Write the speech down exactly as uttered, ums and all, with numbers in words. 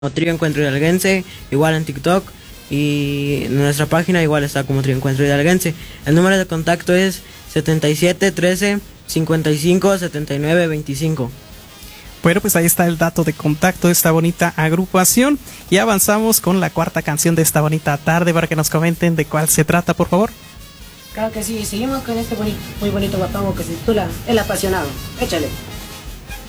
Trío Encuentro Hidalguense, igual en TikTok, y nuestra página igual está como Trío Encuentro Hidalguense. El número de contacto es setenta y siete trece cincuenta y cinco setenta y nueve veinticinco. Bueno, pues ahí está el dato de contacto de esta bonita agrupación y avanzamos con la cuarta canción de esta bonita tarde para que nos comenten de cuál se trata, por favor. Claro que sí, seguimos con este bonito, muy bonito guapango que se titula El Apasionado. Échale.